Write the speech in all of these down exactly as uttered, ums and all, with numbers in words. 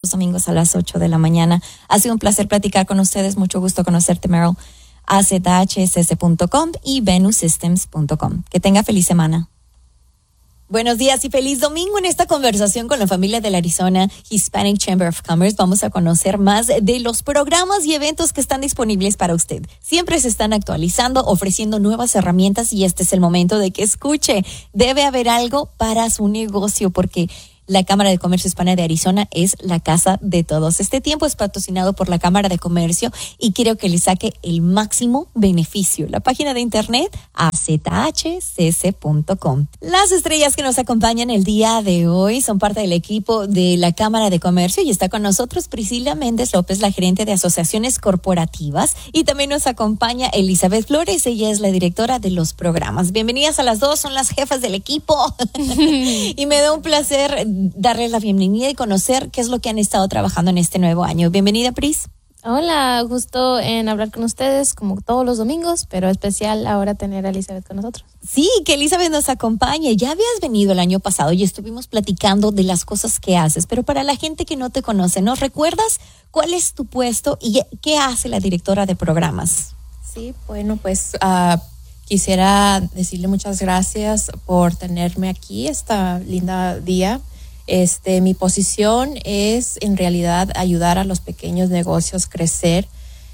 los domingos a las ocho de la mañana. Ha sido un placer platicar con ustedes. Mucho gusto conocerte, Meryl. a z h s s punto com y venus systems punto com. Que tenga feliz semana. Buenos días y feliz domingo. En esta conversación con la familia del Arizona Hispanic Chamber of Commerce vamos a conocer más de los programas y eventos que están disponibles para usted. Siempre se están actualizando, ofreciendo nuevas herramientas y este es el momento de que escuche. Debe haber algo para su negocio porque la Cámara de Comercio Hispana de Arizona es la casa de todos. Este tiempo es patrocinado por la Cámara de Comercio y quiero que le saque el máximo beneficio. La página de internet a z h c s punto com. Las estrellas que nos acompañan el día de hoy son parte del equipo de la Cámara de Comercio y está con nosotros Priscila Méndez López, la gerente de asociaciones corporativas, y también nos acompaña Elizabeth Flores, ella es la directora de los programas. Bienvenidas a las dos, son las jefas del equipo y me da un placer darles la bienvenida y conocer qué es lo que han estado trabajando en este nuevo año. Bienvenida, Pris. Hola, gusto en hablar con ustedes como todos los domingos, pero especial ahora tener a Elizabeth con nosotros. Sí, que Elizabeth nos acompañe. Ya habías venido el año pasado y estuvimos platicando de las cosas que haces, pero para la gente que no te conoce, ¿nos recuerdas cuál es tu puesto y qué hace la directora de programas? Sí, bueno, pues uh, quisiera decirle muchas gracias por tenerme aquí esta linda día. Este, mi posición es en realidad ayudar a los pequeños negocios crecer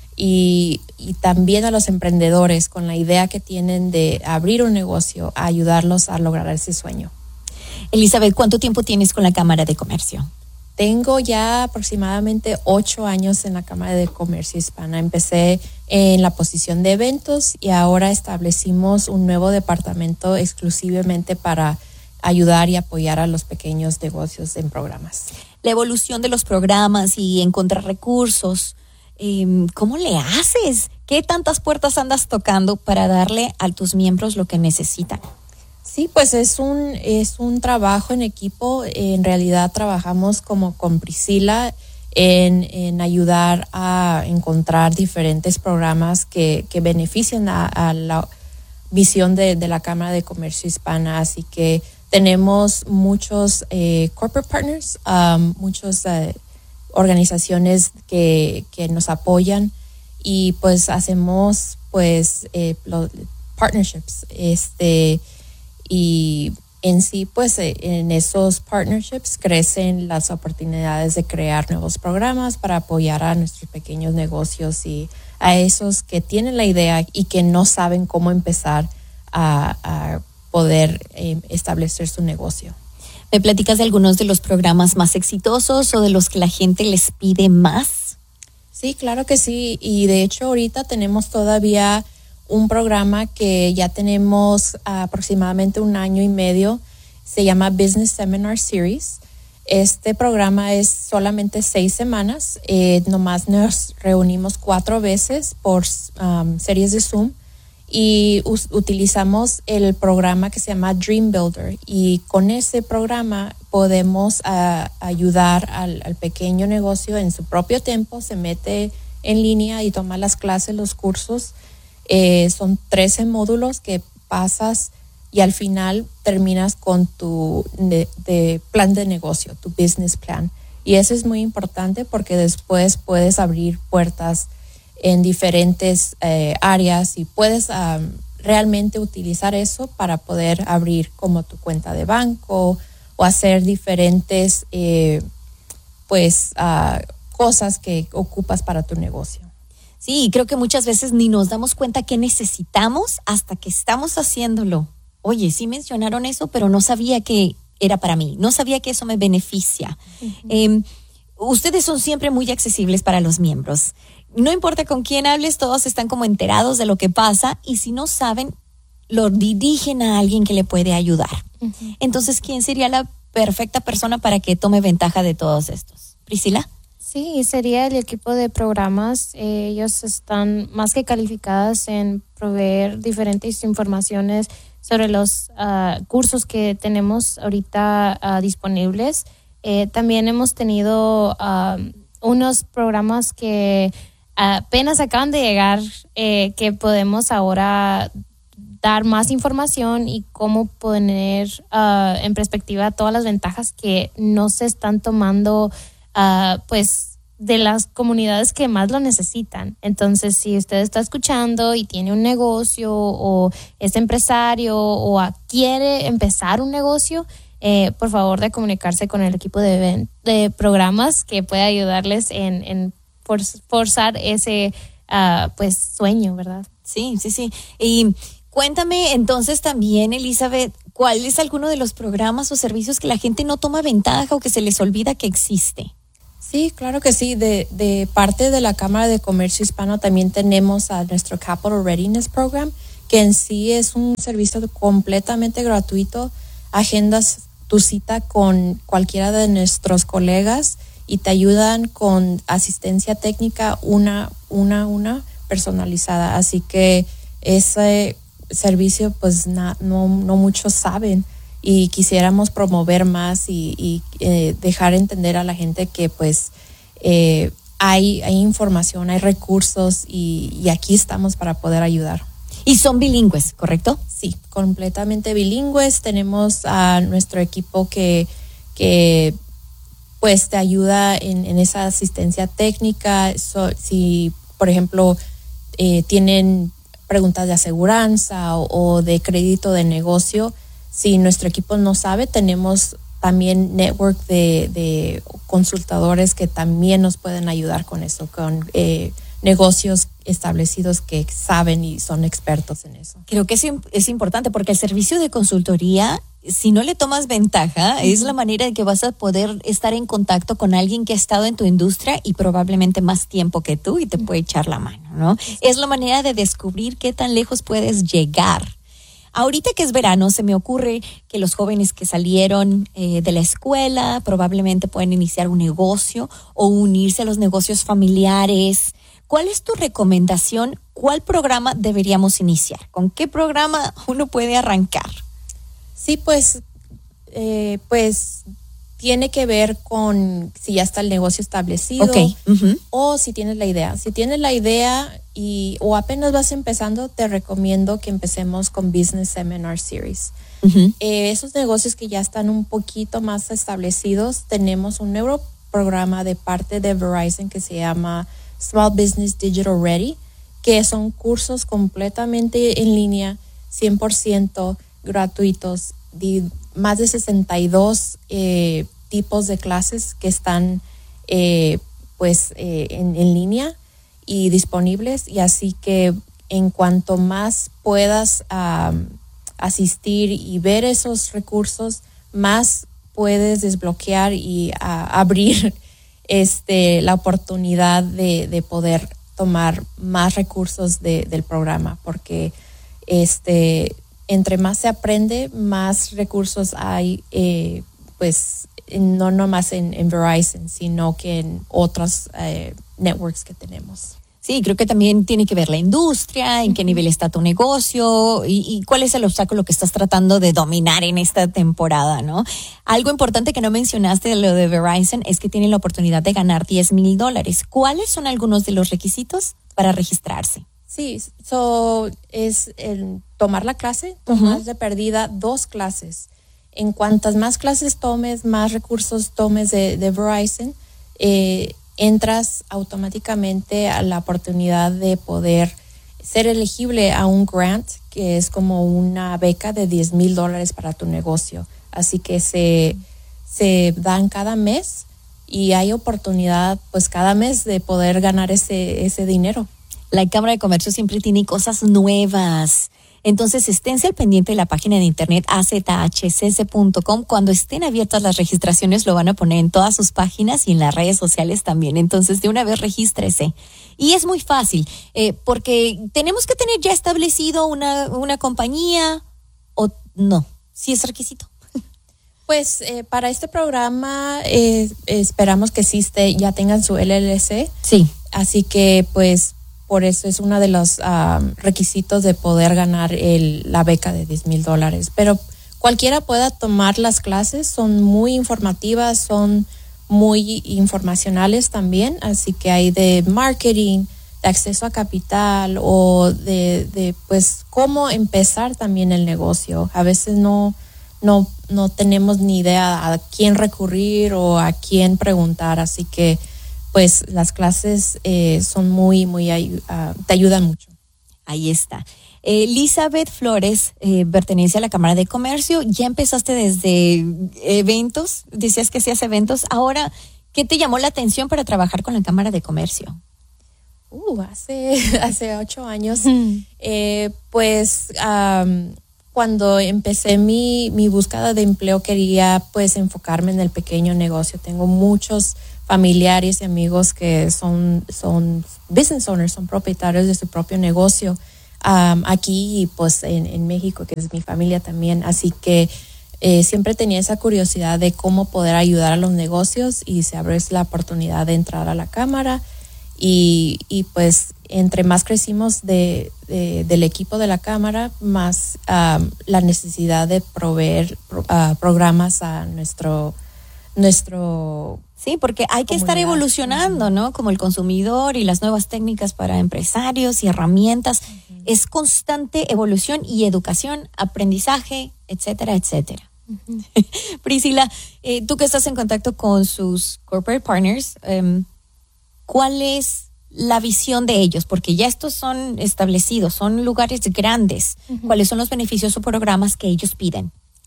y, y también a los emprendedores con la idea que tienen de abrir un negocio, a ayudarlos a lograr ese sueño. Elizabeth, ¿cuánto tiempo tienes con la Cámara de Comercio? Tengo ya aproximadamente ocho años en la Cámara de Comercio Hispana. Empecé en la posición de eventos y ahora establecimos un nuevo departamento exclusivamente para ayudar y apoyar a los pequeños negocios en programas. La evolución de los programas y encontrar recursos, eh, ¿cómo le haces? ¿Qué tantas puertas andas tocando para darle a tus miembros lo que necesitan? Sí, pues es un, es un trabajo en equipo. En realidad trabajamos como con Priscila en, en ayudar a encontrar diferentes programas que, que beneficien a, a la visión de, de la Cámara de Comercio Hispana. Así que tenemos muchos eh, corporate partners, um, muchas uh, organizaciones que, que nos apoyan y pues hacemos pues eh, lo, partnerships. Este, y en sí pues eh, en esos partnerships crecen las oportunidades de crear nuevos programas para apoyar a nuestros pequeños negocios y a esos que tienen la idea y que no saben cómo empezar a, a poder eh, establecer su negocio. ¿Me platicas de algunos de los programas más exitosos o de los que la gente les pide más? Sí, claro que sí. Y de hecho ahorita tenemos todavía un programa que ya tenemos aproximadamente un año y medio. Se llama Business Seminar Series. Este programa es solamente seis semanas. Eh, nomás nos reunimos cuatro veces por um, series de Zoom. Y us- utilizamos el programa que se llama Dream Builder y con ese programa podemos uh, ayudar al, al pequeño negocio en su propio tiempo, se mete en línea y toma las clases, los cursos. Eh, son trece módulos que pasas y al final terminas con tu de, de plan de negocio, tu business plan. Y eso es muy importante porque después puedes abrir puertas en diferentes eh, áreas y puedes um, realmente utilizar eso para poder abrir como tu cuenta de banco o hacer diferentes eh, pues uh, cosas que ocupas para tu negocio. Sí, creo que muchas veces ni nos damos cuenta qué necesitamos hasta que estamos haciéndolo. Oye, sí mencionaron eso, pero no sabía que era para mí, no sabía que eso me beneficia. Uh-huh. Eh, ustedes son siempre muy accesibles para los miembros. No importa con quién hables, todos están como enterados de lo que pasa y si no saben, lo dirigen a alguien que le puede ayudar. Uh-huh. Entonces, ¿quién sería la perfecta persona para que tome ventaja de todos estos? ¿Priscila? Sí, sería el equipo de programas. Eh, ellos están más que calificadas en proveer diferentes informaciones sobre los uh, cursos que tenemos ahorita uh, disponibles. Eh, también hemos tenido uh, unos programas que apenas acaban de llegar, eh, que podemos ahora dar más información y cómo poner uh, en perspectiva todas las ventajas que no se están tomando uh, pues, de las comunidades que más lo necesitan. Entonces, si usted está escuchando y tiene un negocio o es empresario o a, quiere empezar un negocio, eh, por favor de comunicarse con el equipo de, de programas que puede ayudarles en, en for, forzar ese uh, pues sueño, ¿verdad? Sí, sí, sí. Y cuéntame entonces también, Elizabeth, ¿cuál es alguno de los programas o servicios que la gente no toma ventaja o que se les olvida que existe? Sí, claro que sí. De, de parte de la Cámara de Comercio Hispano también tenemos a nuestro Capital Readiness Program, que en sí es un servicio completamente gratuito. Agendas tu cita con cualquiera de nuestros colegas y te ayudan con asistencia técnica una, una, una personalizada. Así que ese servicio pues na, no, no muchos saben. Y quisiéramos promover más y, y eh, dejar entender a la gente que pues eh, hay, hay información, hay recursos y, y aquí estamos para poder ayudar. Y son bilingües, ¿correcto? Sí, completamente bilingües. Tenemos a nuestro equipo que, que pues te ayuda en, en esa asistencia técnica. So, si, por ejemplo, eh, tienen preguntas de aseguranza o, o de crédito de negocio, si nuestro equipo no sabe, tenemos también network de, de consultadores que también nos pueden ayudar con eso, con eh, negocios establecidos que saben y son expertos en eso. Creo que es, es importante porque el servicio de consultoría, si no le tomas ventaja, uh-huh. es la manera de que vas a poder estar en contacto con alguien que ha estado en tu industria y probablemente más tiempo que tú y te uh-huh. puede echar la mano, ¿no? Uh-huh. Es la manera de descubrir qué tan lejos puedes llegar. Ahorita que es verano, se me ocurre que los jóvenes que salieron eh, de la escuela probablemente pueden iniciar un negocio o unirse a los negocios familiares. ¿Cuál es tu recomendación? ¿Cuál programa deberíamos iniciar? ¿Con qué programa uno puede arrancar? Sí, pues, eh, pues tiene que ver con si ya está el negocio establecido okay. uh-huh. o si tienes la idea. Si tienes la idea y o apenas vas empezando, te recomiendo que empecemos con Business Seminar Series. Uh-huh. Eh, esos negocios que ya están un poquito más establecidos, tenemos un nuevo programa de parte de Verizon que se llama Small Business Digital Ready, que son cursos completamente en línea, cien por ciento gratuitos, de más de sesenta y dos eh, tipos de clases que están eh, pues eh, en, en línea y disponibles, y así que en cuanto más puedas um, asistir y ver esos recursos, más puedes desbloquear y uh, abrir este la oportunidad de, de poder tomar más recursos de, del programa, porque este entre más se aprende, más recursos hay, eh, pues no nomás en, en Verizon, sino que en otros eh, networks que tenemos. Sí, creo que también tiene que ver la industria, en qué nivel está tu negocio y, y cuál es el obstáculo que estás tratando de dominar en esta temporada, ¿no? Algo importante que no mencionaste de lo de Verizon es que tienen la oportunidad de ganar diez mil dólares. ¿Cuáles son algunos de los requisitos para registrarse? Sí, so es el tomar la clase, tomar uh-huh. de perdida dos clases. En cuantas más clases tomes, más recursos tomes de, de Verizon, eh, entras automáticamente a la oportunidad de poder ser elegible a un grant, que es como una beca de diez mil dólares para tu negocio. Así que se, se dan cada mes y hay oportunidad pues cada mes de poder ganar ese, ese dinero. La Cámara de Comercio siempre tiene cosas nuevas. Entonces, esténse al pendiente de la página de internet a z h c c punto com. Cuando estén abiertas las registraciones, lo van a poner en todas sus páginas y en las redes sociales también. Entonces, de una vez regístrese. Y es muy fácil, eh, porque tenemos que tener ya establecido una, una compañía o no, si es requisito. Pues eh, para este programa eh, esperamos que existe, ya tengan su L L C. Sí. Así que pues por eso es uno de los um, requisitos de poder ganar el, la beca de diez mil dólares. Pero cualquiera pueda tomar las clases, son muy informativas, son muy informacionales también. Así que hay de marketing, de acceso a capital o de, de pues cómo empezar también el negocio. A veces no, no, no tenemos ni idea a quién recurrir o a quién preguntar, así que pues las clases eh, son muy, muy, uh, te ayudan mucho. Ahí está. Elizabeth Flores, eh, pertenece a la Cámara de Comercio. Ya empezaste desde eventos, decías que hacías eventos. Ahora, ¿qué te llamó la atención para trabajar con la Cámara de Comercio? Uh, hace, hace ocho años, mm. eh, pues um, cuando empecé mi, mi búsqueda de empleo quería pues enfocarme en el pequeño negocio. Tengo muchos familiares y amigos que son, son business owners, son propietarios de su propio negocio um, aquí y pues en, en México, que es mi familia también. Así que eh, siempre tenía esa curiosidad de cómo poder ayudar a los negocios y se abrió la oportunidad de entrar a la Cámara. Y, y pues entre más crecimos de, de, del equipo de la Cámara, más um, la necesidad de proveer uh, programas a nuestro, nuestro Sí, porque hay que estar evolucionando, ¿no? Como el consumidor y las nuevas técnicas para empresarios y herramientas. Uh-huh. Es constante evolución y educación, aprendizaje, etcétera, etcétera. Uh-huh. Priscila, eh, tú que estás en contacto con sus corporate partners, eh, ¿cuál es la visión de ellos? Porque ya estos son establecidos, son lugares grandes. Uh-huh. ¿Cuáles son los beneficios o programas que ellos piden?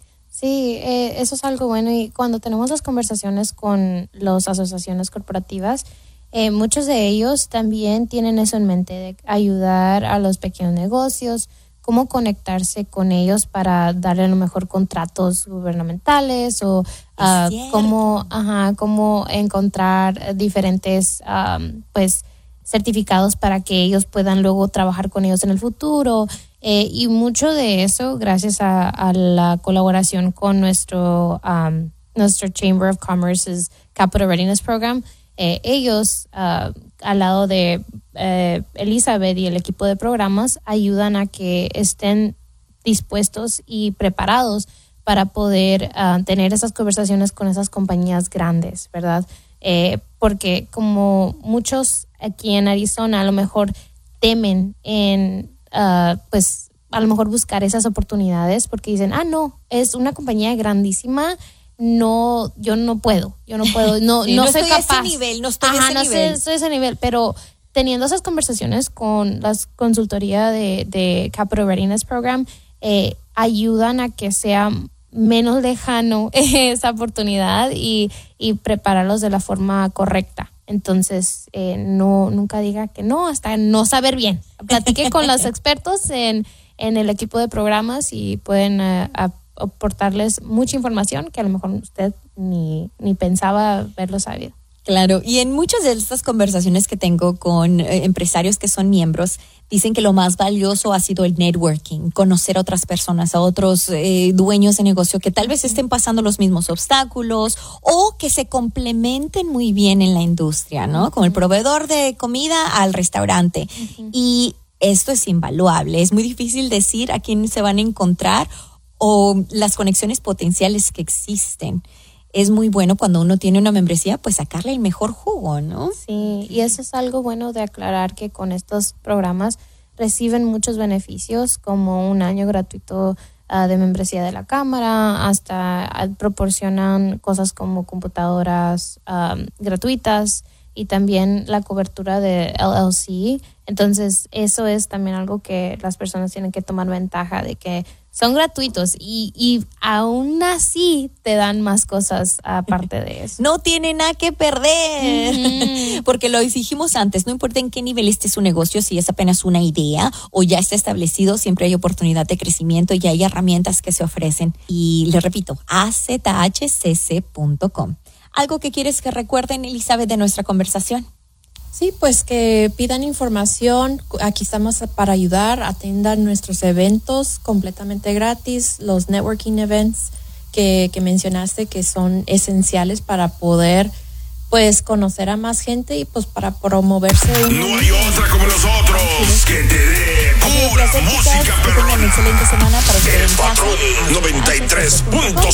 Sí, eh, eso es algo bueno, y cuando tenemos las conversaciones con las asociaciones corporativas, eh, muchos de ellos también tienen eso en mente, de ayudar a los pequeños negocios, cómo conectarse con ellos para darle a lo mejor contratos gubernamentales o uh, cómo, ajá, cómo encontrar diferentes um, pues certificados para que ellos puedan luego trabajar con ellos en el futuro. Eh, y mucho de eso gracias a, a la colaboración con nuestro, um, nuestro Chamber of Commerce's Capital Readiness Program. Eh, ellos, uh, al lado de eh, Elizabeth y el equipo de programas, ayudan a que estén dispuestos y preparados para poder uh, tener esas conversaciones con esas compañías grandes, ¿verdad? Eh, porque como muchos aquí en Arizona a lo mejor temen en Uh, pues a lo mejor buscar esas oportunidades porque dicen, ah, no, es una compañía grandísima, no, yo no puedo, yo no puedo, no, sí, no, no soy estoy capaz. A ese nivel, no estoy Ajá, a ese no nivel. No estoy a ese nivel, pero teniendo esas conversaciones con las consultoría de, de Capital Readiness Program, eh, ayudan a que sea menos lejano esa oportunidad y, y prepararlos de la forma correcta. Entonces, eh, no nunca diga que no, hasta no saber bien. Platique con los expertos en, en el equipo de programas y pueden uh, aportarles mucha información que a lo mejor usted ni, ni pensaba haberlo sabido. Claro, y en muchas de estas conversaciones que tengo con eh, empresarios que son miembros, dicen que lo más valioso ha sido el networking, conocer a otras personas, a otros eh, dueños de negocio que tal vez estén pasando los mismos obstáculos o que se complementen muy bien en la industria, ¿no? Como el proveedor de comida al restaurante. Uh-huh. Y esto es invaluable, es muy difícil decir a quién se van a encontrar o las conexiones potenciales que existen. Es muy bueno cuando uno tiene una membresía, pues sacarle el mejor jugo, ¿no? Sí, y eso es algo bueno de aclarar, que con estos programas reciben muchos beneficios, como un año gratuito uh, de membresía de la Cámara, hasta uh, proporcionan cosas como computadoras um, gratuitas y también la cobertura de L L C. Entonces, eso es también algo que las personas tienen que tomar ventaja de, que son gratuitos y, y aún así te dan más cosas aparte de eso. No tiene nada que perder, mm-hmm. porque lo dijimos antes, no importa en qué nivel esté su negocio, si es apenas una idea o ya está establecido, siempre hay oportunidad de crecimiento y hay herramientas que se ofrecen. Y les repito, a z h c c punto com. ¿Algo que quieres que recuerden, Elizabeth, de nuestra conversación? Sí, pues que pidan información, aquí estamos para ayudar, atendan nuestros eventos completamente gratis, los networking events que, que mencionaste, que son esenciales para poder pues conocer a más gente y pues para promoverse. No hay otra como nosotros que te dé pura música perrona. Excelente semana para ustedes. El Patrón noventa y tres punto